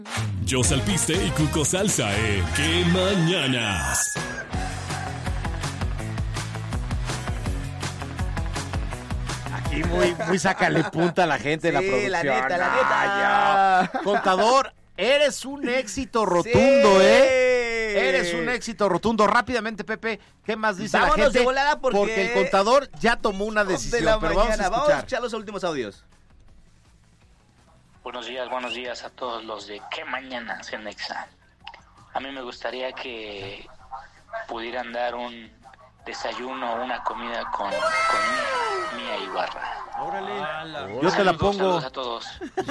Yo Salpiste y Cuco Salsa, ¡Qué mañanas! Aquí muy sácale punta a la gente de la producción. La neta. Contador, eres un éxito rotundo, Eres un éxito rotundo. Rápidamente, Pepe, ¿qué más dice Vámonos la gente? de volada porque el contador ya tomó una decisión, pero vamos a escuchar los últimos audios. Buenos días a todos los de ¿Qué mañanas en Nexa? A mí me gustaría que pudieran dar un desayuno o una comida con Mía Ibarra. Órale. Yo te la pongo. Saludos a todos.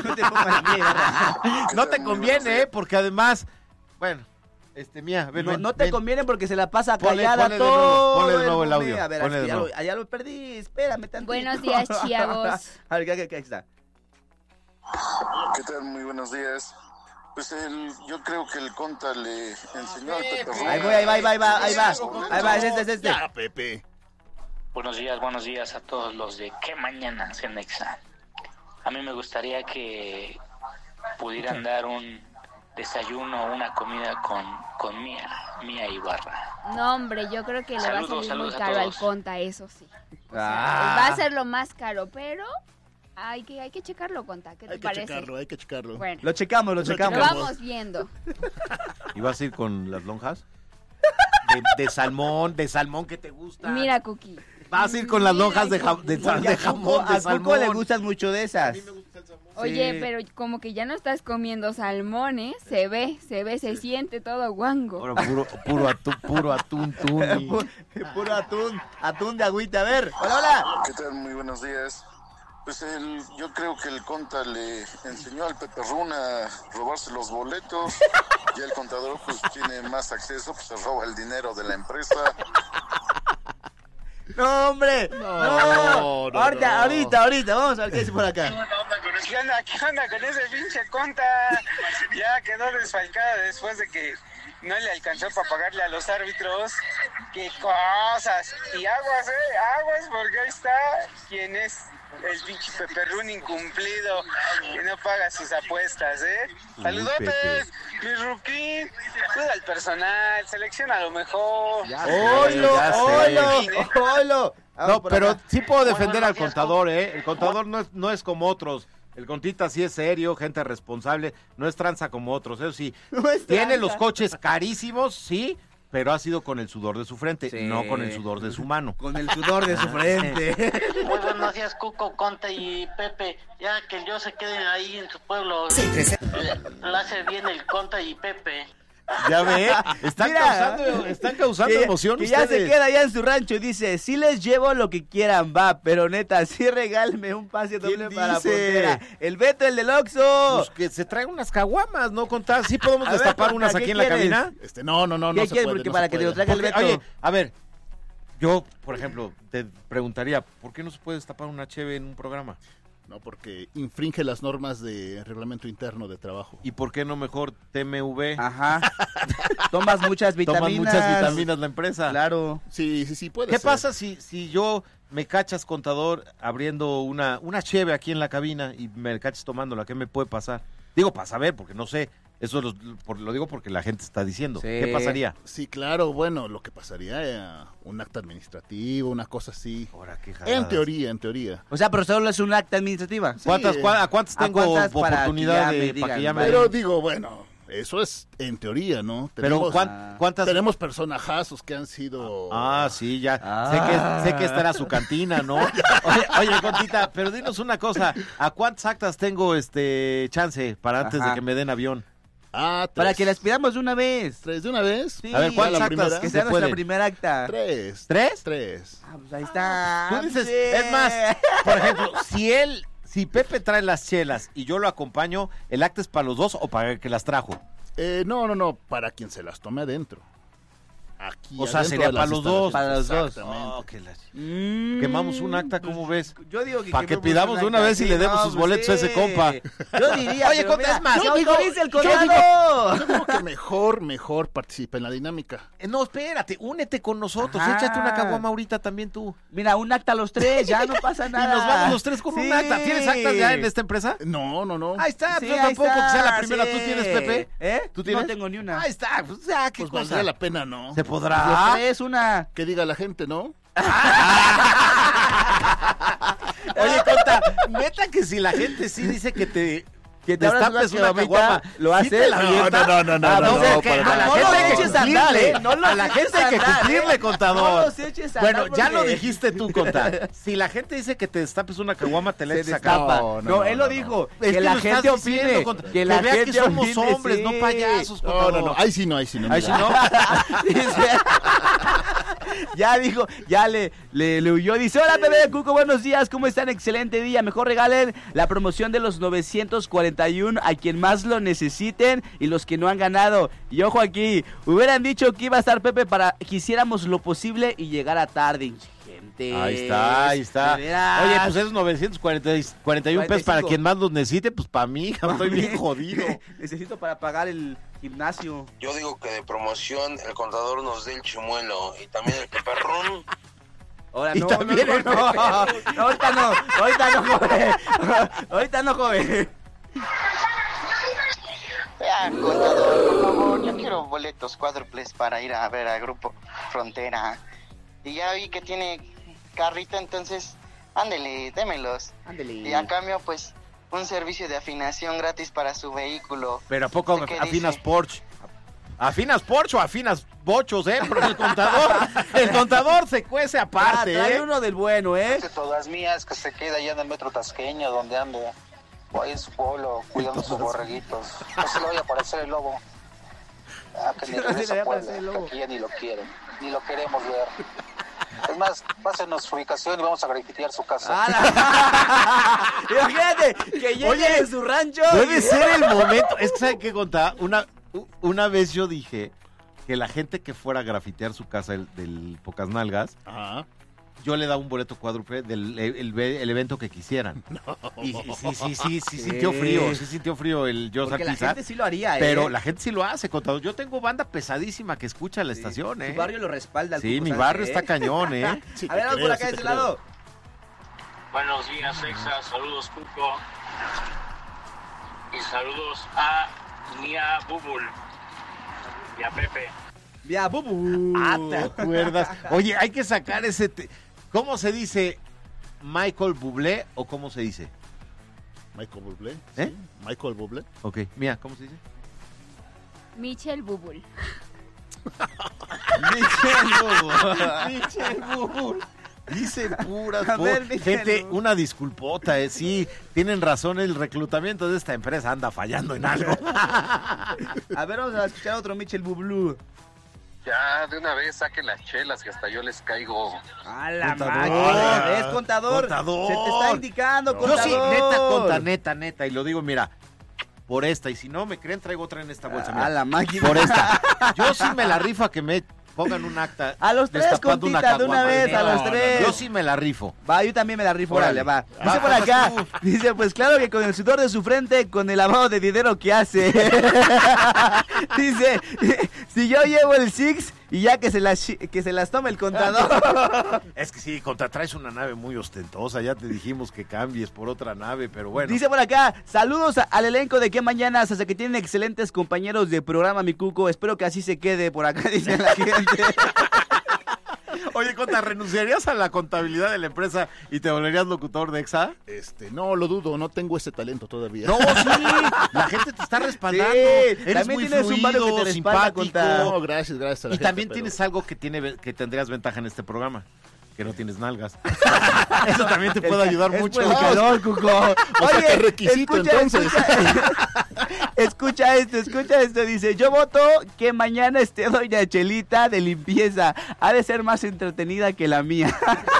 No te conviene, porque además, bueno, Mía, ven, no te conviene porque se la pasa Ponle callada todo. Ponle de nuevo el audio. A ver, ya lo perdí, espérame tantito. Buenos días, chavos. A ver, ¿qué está? ¿Qué tal? Muy buenos días. Pues yo creo que el Conta le enseñó al Pepe Runa. Ahí va, es este. Ya, Pepe. Buenos días a todos los de ¿Qué mañanas en Nexa? A mí me gustaría que pudieran dar un desayuno o una comida con Mía Ibarra. No, hombre, yo creo que le va a salir muy caro al Conta, eso sí. O sea, va a ser lo más caro, pero hay que checarlo, Conta. ¿Qué te parece? Hay que checarlo. Bueno, Lo checamos. lo vamos viendo. ¿Y vas a ir con las lonjas? De salmón que te gusta. Mira, Cookie. Vas a ir con las lonjas de jamón de salmón. A Cuco le gustan mucho de esas. A mí me gusta el salmón. Oye, Sí. pero como que ya no estás comiendo salmón, ¿eh? Se ve, se siente todo guango. Ahora puro atún, Tuni. Puro atún de agüita. A ver, hola. ¿Qué tal? Muy buenos días. Pues yo creo que el Conta le enseñó al Pepe Runa a robarse los boletos. Y el contador pues tiene más acceso, pues se roba el dinero de la empresa. No, hombre. No. Ahorita. Vamos a ver qué dice por acá. ¿Qué onda con ese pinche Conta? Ya quedó desfalcado después de que no le alcanzó para pagarle a los árbitros. ¡Qué cosas! Y aguas, porque ahí está quien es el pinche Peperrún incumplido, que no paga sus apuestas, ¡Saludotes, mi Ruquín! Cuida al personal, selecciona a lo mejor. ¡Oilo! No, pero sí puedo defender al contador, El contador no es como otros. El Contita sí es serio, gente responsable, no es tranza como otros. Eso sí, tiene los coches carísimos, sí, pero ha sido con el sudor de su frente, no con el sudor de su mano. Con el sudor de su frente. Muy buenos días, Cuco, Conta y Pepe. Ya que yo se queden ahí en su pueblo. Lo hace bien el Conta y Pepe. Ya ve, están causando emoción que ustedes. ya se queda allá en su rancho y dice, sí les llevo lo que quieran, va, pero neta, sí regálme un pase doble para la frontera. El Beto, el del Oxxo. Pues que se traigan unas caguamas, ¿no? Contar, ¿sí podemos A ver, destapar Conta, unas ¿qué aquí en la quieres? cabina? No ¿Qué se quieres? puede, Porque no para se que te lo puede. traiga el Beto. Oye, a ver, yo, por ejemplo, te preguntaría, ¿por qué no se puede destapar una cheve en un programa? No, porque infringe las normas de reglamento interno de trabajo. ¿Y por qué no mejor TMV? Ajá. Tomas muchas vitaminas. la empresa. Claro. Sí, puede ¿Qué ser. pasa si yo me cachas, contador, abriendo una cheve aquí en la cabina y me cachas tomándola? ¿Qué me puede pasar? Digo, para saber, porque no sé. Eso lo digo porque la gente está diciendo. Sí. ¿Qué pasaría? Sí, claro, bueno, lo que pasaría un acta administrativo, una cosa así. Ahora, qué jaladas. En teoría. O sea, pero solo es un acta administrativa. Sí. ¿A cuántas tengo cuántas para oportunidad que para que ya me Pero den? digo, bueno, eso es en teoría, ¿no? Pero ¿cuántas? Tenemos personajazos que han sido... Sí, ya. Sé que esta era su cantina, ¿no? Oye, Contita, pero dinos una cosa. ¿A cuántas actas tengo chance para antes de que me den avión? Tres. Para que las pidamos de una vez. ¿Tres de una vez? Sí. A ver, ¿cuántas la actas? primera? Que se sea nuestra puede? primera acta. Tres. ¿Tres? Pues ahí está. Tú dices, Sí. es más, por ejemplo, si Pepe trae las chelas y yo lo acompaño, ¿el acta es para los dos o para el que las trajo? No, para quien se las tome adentro. Aquí o sea, sería para los dos. Para los dos. Oh, quemamos un acta, ¿cómo ves? Yo digo que para que pidamos de una vez y le demos sus boletos a ese compa. Yo diría, oye, Conta, es más, yo digo que mejor participa en la dinámica. No, espérate, únete con nosotros, échate una caguama ahorita también tú. Mira, un acta a los tres, ya no pasa nada. Y nos vamos los tres con un acta. ¿Tienes actas ya en esta empresa? No. Ahí está, Sí, pues ahí tampoco está, que sea la primera. ¿Tú tienes, Pepe? ¿Tú tienes? No tengo ni una. Ahí está, pues ya, qué Pues cosa. valdría la pena, ¿no? ¿Se podrá? Es una. Que diga la gente, ¿no? Oye, Conta, neta que si la gente sí dice que te destapes una caguama, ¿lo hace? No. A la gente hay que cumplirle, contador. No los eches a Bueno, andar ya porque- lo dijiste tú, Conta. Si la gente dice que te destapes una caguama, te la Se eches acá. destapa. No, él lo dijo. Es Que la lo gente estás diciendo, opine. Conta. Que la vea gente que somos opine, hombres, sí. no payasos, contador. No. Ahí sí no. Ahí sí mira. no. Dice- ya dijo, ya le huyó. Dice, hola, bebé de Cuco, buenos días, ¿cómo están? Excelente día. Mejor regalen la promoción de los 941 a quien más lo necesiten y los que no han ganado. Y ojo aquí, hubieran dicho que iba a estar Pepe para que hiciéramos lo posible y llegara tarde. Gente. Ahí está. De veras. Oye, pues esos 941 pesos para 45. quien más los necesite, pues para mí, estoy bien jodido. Necesito para pagar el gimnasio. Yo digo que de promoción el contador nos dé el chimuelo y también el peperrón. Ahora Y no, también no, ahorita no, joven. Ahorita no, joven. Ya, contador, por favor, yo quiero boletos cuádruples para ir a ver al Grupo Frontera. Y ya vi que tiene carrito, entonces, ándele, démelos. Ándele. Y a cambio, pues, un servicio de afinación gratis para su vehículo. Pero ¿a poco ¿Usted qué afinas dice? Porsche? ¿Afinas Porsche o afinas bochos, Porque el contador se cuece aparte, Trae uno del bueno, Que todas mías, que se queda allá en el metro Tasqueño, donde ande, o ahí en su pueblo, cuidando sus borreguitos. No se le vaya a aparecer el lobo. Que Sí, ni no se le regresa vaya a a Puebla, aparecer el que lobo. aquí ya ni lo quieren, ni lo queremos ver. Es más, pásenos su ubicación y vamos a grafitear su casa. Imagínate que llegue de su rancho. Debe ser el momento. Es que, ¿saben qué contar? Una vez yo dije que la gente que fuera a grafitear su casa del Pocas Nalgas, yo le daba un boleto cuádruple del el evento que quisieran. Y sí sintió frío. Sí sintió frío el José Porque la Pizza. gente sí lo haría, Pero la gente sí lo hace, contador. Yo tengo banda pesadísima que escucha la estación, Su barrio lo respalda. al Sí, Cuco mi Sánchez, barrio está cañón, a ver, vamos por acá de ese lado. Buenos días, Exa. Saludos, Cuco. Y saludos a Mia Bubul y a Pepe. Mia Bubul. ¿te acuerdas? Oye, hay que sacar ese... ¿Cómo se dice? ¿Michael Bublé o cómo se dice? Michael Bublé. ¿Eh? Sí. Michael Bublé. Ok, Mía, ¿cómo se dice? Michel Bubul. Michel Bubul. Dice puras A ver, gente, una disculpota, sí, tienen razón, el reclutamiento de esta empresa anda fallando en algo. A ver, vamos a escuchar otro Michel Bublé. Ya, de una vez saquen las chelas que hasta yo les caigo. A la Contador. máquina, ¿ves, contador? Contador. Se te está indicando, Yo contador. sí, neta, y lo digo, mira, por esta, y si no me creen, traigo otra en esta bolsa. Mira, A la máquina. por esta. Yo sí me la rifa que me pongan un acta. A los tres, destapando una Contita, de una caguama. vez, a los tres. Yo sí me la rifo. Va, yo también me la rifo, órale, va. Dice Va, por vas acá, tú. dice, pues claro que con el sudor de su frente, con el lavado de dinero que hace. Dice, si yo llevo el Six y ya que se las tome el contador. Es que sí, traes una nave muy ostentosa, ya te dijimos que cambies por otra nave, pero bueno. Dice por acá, saludos al elenco de Qué Mañanas, hasta que tienen excelentes compañeros de programa, mi Cuco. Espero que así se quede por acá, dice la gente. Oye, Conta, ¿renunciarías a la contabilidad de la empresa y te volverías locutor de EXA? No, lo dudo, no tengo ese talento todavía. No, sí, la gente te está respaldando. Sí, Eres también muy tienes un barrio que fluido, te respalda, simpático. Conta. No, gracias a la Y gente, también pero- tienes algo que tendrías ventaja en este programa. Que no tienes nalgas. Eso también te puede ayudar Es mucho. por el calor, Cuco. O sea, ¿qué requisito, entonces? Escucha esto, dice, yo voto que mañana esté doña Chelita de limpieza, ha de ser más entretenida que la mía.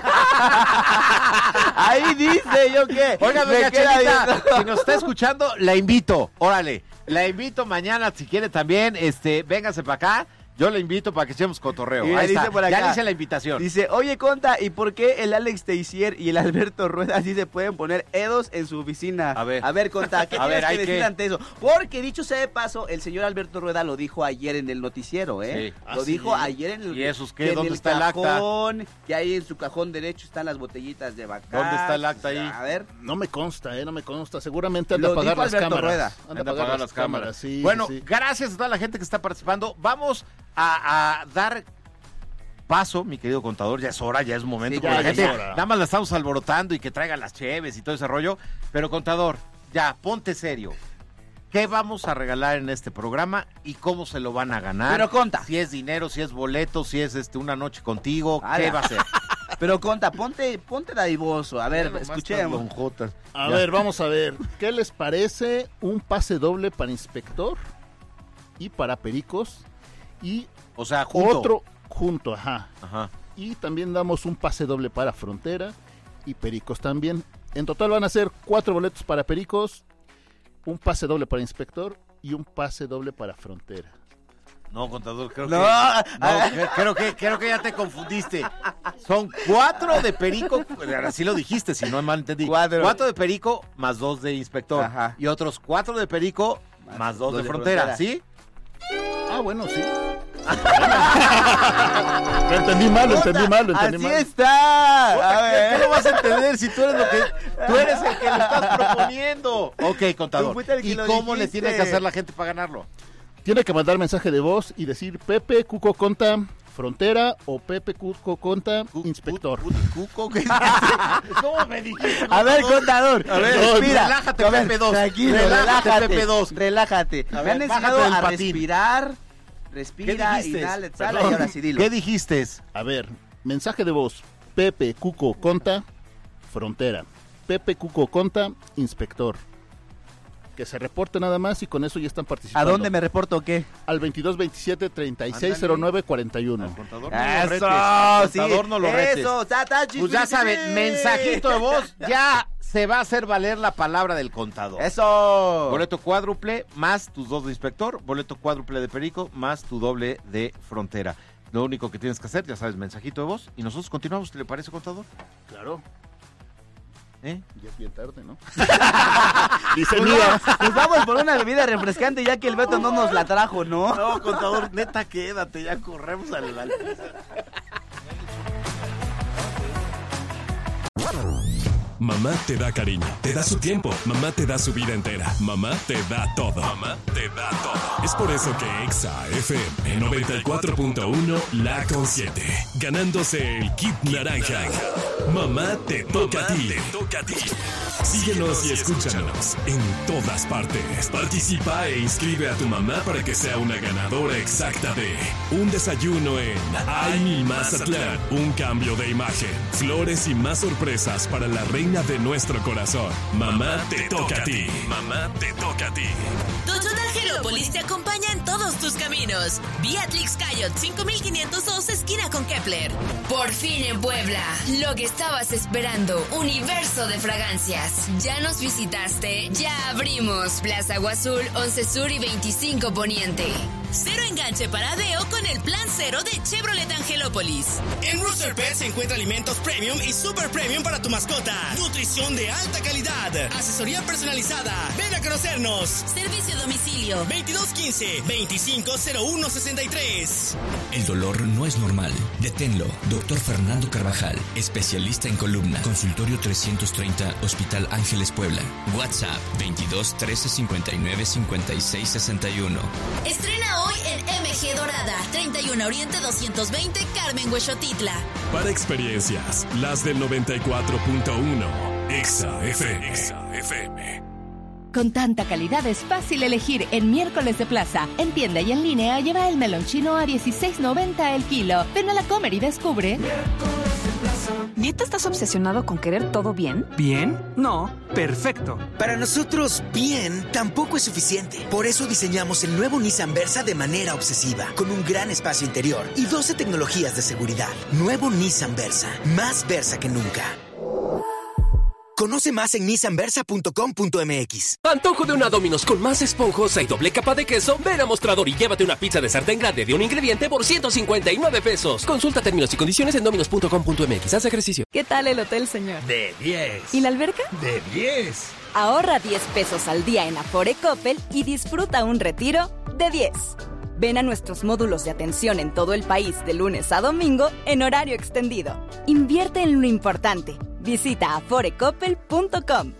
Ahí dice, ¿yo qué? Oiga, Me doña queda Chelita, viendo. si nos está escuchando, la invito, órale, la invito mañana, si quiere también, véngase para acá. Yo le invito para que echemos cotorreo. Ahí Ahí está, está. por acá. Ya le hice la invitación. Dice, oye, Conta, ¿y por qué el Alex Teixier y el Alberto Rueda sí se pueden poner edos en su oficina? A ver, Conta, ¿qué tienes que decir ante eso? Porque, dicho sea de paso, el señor Alberto Rueda lo dijo ayer en el noticiero, ¿eh? Sí. Lo dijo ayer en el... ¿Y esos qué? en ¿Dónde el está el acta? cajón, que ahí en su cajón derecho están las botellitas de Bacardí. ¿Dónde está el acta ahí? A ver. No me consta, no me consta. Seguramente anda a Lo apagar dijo las Alberto cámaras. Rueda. Anda a apagar las cámaras, sí. Bueno, sí. gracias a toda la gente que está participando. Vamos a dar paso, mi querido contador. Ya es hora, ya es momento. Sí, porque ya la gente es hora. nada más la estamos alborotando y que traiga las cheves y todo ese rollo. Pero, contador, ya, ponte serio. ¿Qué vamos a regalar en este programa y cómo se lo van a ganar? Pero Conta. Si es dinero, si es boleto, si es una noche contigo, ¿qué Ala. va a ser? Pero Conta, ponte dadivoso. A ver, escuchemos. A ver, vamos a ver. ¿Qué les parece un pase doble para inspector y para pericos? Y o sea, junto. Otro junto, ajá. Y también damos un pase doble para frontera y pericos también. En total van a ser 4 boletos para pericos, un pase doble para inspector y un pase doble para frontera. No, contador, creo No. que ya te confundiste. Son 4 de perico, así lo dijiste, si no mal entendí. 4 de perico más 2 de inspector. Ajá. Y otros 4 de perico más 2 de frontera, ¿sí? Ah, bueno, sí. Lo entendí mal. Así está. A ver. ¿Qué lo vas a entender si tú eres el que lo estás proponiendo? Ok, contador. Tú fuiste el que ¿Y lo cómo le dijiste. tiene que hacer la gente para ganarlo? Tiene que mandar mensaje de voz y decir Pepe Cuco Conta frontera o Pepe Cuco Conta inspector. ¿Cómo me dijiste? A ver, contador. A ver, respira. relájate, A ver, Pepe 2. Tranquilo, Relájate, Pepe 2. Relájate. A Me ver, han bájate enseñado del a patín. respirar. Respira y dale, exhala y ahora sí dilo. ¿Qué dijiste? A ver, mensaje de voz. Pepe Cuco Conta frontera. Pepe Cuco Conta inspector. Que se reporte nada más y con eso ya están ¿A participando. dónde me reporto o qué? Al 2227-3609-41. Contador no lo retes. Eso, Pues ya saben, mensajito de voz, ya se va a hacer valer la palabra del contador. Eso. Boleto cuádruple más tus 2 de inspector, boleto cuádruple de perico más tu doble de frontera. Lo único que tienes que hacer, ya sabes, mensajito de voz y nosotros continuamos, ¿te le parece, contador? Claro. ¿Eh? Ya es bien tarde, ¿no? Dice mía. Pues vamos por una bebida refrescante ya que el Beto no nos la trajo, ¿no? No, contador, neta, quédate, ya corremos al Mamá te da cariño, te da su tiempo, mamá te da su vida entera, mamá te da todo. Mamá te da todo. Es por eso que Exa FM 94.1 la consiente, ganándose el kit naranja. Mamá te toca a ti. Síguenos y escúchanos en todas partes. Participa e inscribe a tu mamá para que sea una ganadora exacta de un desayuno en Ay Mazatlán, un cambio de imagen, flores y más sorpresas para la reina de nuestro corazón. Mamá te toca a ti. Mamá te toca a ti. Toyota Angelópolis te acompaña en todos tus caminos. Beatrix Cayot 5502 esquina con Kepler. Por fin en Puebla, lo que estabas esperando, universo de fragancias. ¿Ya nos visitaste? Ya abrimos. Plaza Agua Azul, 11 Sur y 25 Poniente. Cero enganche para Adeo con el plan cero de Chevrolet Angelópolis. En Rooster Pet se encuentra alimentos premium y super premium para tu mascota. Nutrición de alta calidad. Asesoría personalizada. Ven a conocernos. Servicio a domicilio. 2215-250163. El dolor no es normal. Deténlo. Doctor Fernando Carvajal, especialista en columna. Consultorio 330, Hospital Ángeles Puebla. WhatsApp 22 13 59 56 61. Estrena hoy en MG Dorada, 31 Oriente 220, Carmen Huexotitla. Para experiencias, las del 94.1 Exa FM. Con tanta calidad es fácil elegir en Miércoles de Plaza. En tienda y en línea lleva el melón chino a $16.90 el kilo. Ven a la Comer y descubre. ¿Neta estás obsesionado con querer todo bien? ¿Bien? No, perfecto. Para nosotros, bien tampoco es suficiente. Por eso diseñamos el nuevo Nissan Versa de manera obsesiva, con un gran espacio interior y 12 tecnologías de seguridad. Nuevo Nissan Versa, más Versa que nunca. Conoce más en nissanversa.com.mx. Antojo de una Domino's con más esponjosa y doble capa de queso. Ven a Mostrador y llévate una pizza de sartén grande de un ingrediente por 159 pesos. Consulta términos y condiciones en dominos.com.mx. Haz ejercicio. ¿Qué tal el hotel, señor? De 10. ¿Y la alberca? De 10. Ahorra 10 pesos al día en Afore Coppel y disfruta un retiro de 10. Ven a nuestros módulos de atención en todo el país de lunes a domingo en horario extendido. Invierte en lo importante. Visita aforecoppel.com.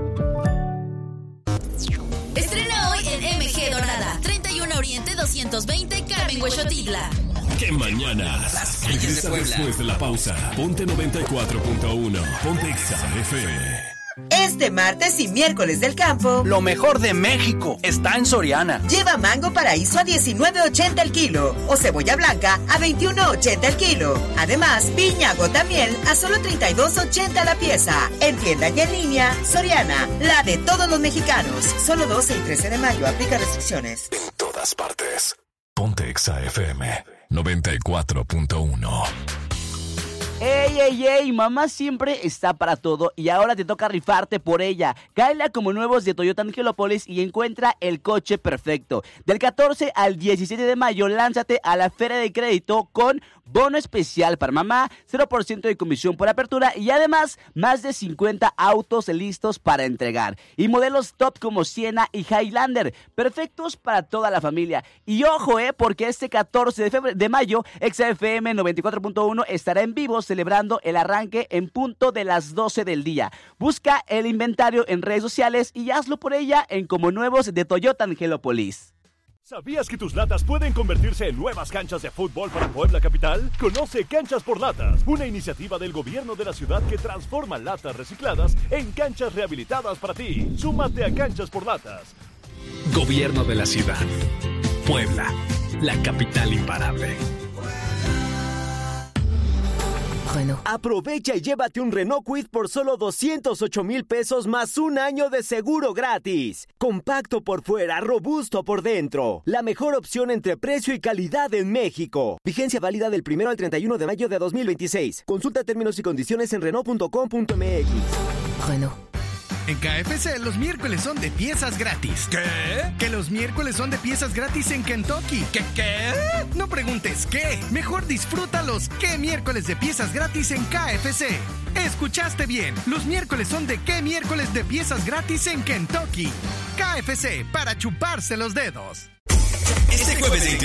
Estrena hoy en MG Dorada, 31 Oriente 220, Carmen Huexotitla. ¡Qué mañanas! Regresa después de la pausa. Ponte 94.1. Ponte Exa FM. Este martes y miércoles del campo, lo mejor de México está en Soriana. Lleva mango paraíso a $19.80 el kilo o cebolla blanca a $21.80 el kilo. Además, piña gotamiel a solo $32.80 la pieza. En tienda y en línea, Soriana, la de todos los mexicanos. Solo 12 y 13 de mayo, aplica restricciones. En todas partes. Ponte Exa FM 94.1. ¡Ey, ey, ey! Mamá siempre está para todo y ahora te toca rifarte por ella. Cáela como nuevos de Toyota Angelópolis y encuentra el coche perfecto. Del 14 al 17 de mayo, lánzate a la Feria de Crédito con bono especial para mamá, 0% de comisión por apertura y además más de 50 autos listos para entregar. Y modelos top como Siena y Highlander, perfectos para toda la familia. Y ojo, porque este 14 de mayo, Exa FM 94.1 estará en vivo celebrando el arranque en punto de las 12 del día. Busca el inventario en redes sociales y hazlo por ella en Como Nuevos de Toyota Angelópolis. ¿Sabías que tus latas pueden convertirse en nuevas canchas de fútbol para Puebla Capital? Conoce Canchas por Latas, una iniciativa del gobierno de la ciudad que transforma latas recicladas en canchas rehabilitadas para ti. Súmate a Canchas por Latas. Gobierno de la ciudad. Puebla, la capital imparable. Bueno. Aprovecha y llévate un Renault Kwid por solo 208,000 pesos más un año de seguro gratis. Compacto por fuera, robusto por dentro. La mejor opción entre precio y calidad en México. Vigencia válida del 1 al 31 de mayo de 2026. Consulta términos y condiciones en Renault.com.mx. Bueno. En KFC los miércoles son de piezas gratis. ¿Qué? Que los miércoles son de piezas gratis en Kentucky. ¿Qué? No preguntes qué. Mejor disfruta los ¿qué miércoles de piezas gratis en KFC? Escuchaste bien. Los miércoles son de ¿qué miércoles de piezas gratis en Kentucky? KFC, para chuparse los dedos. Este jueves 21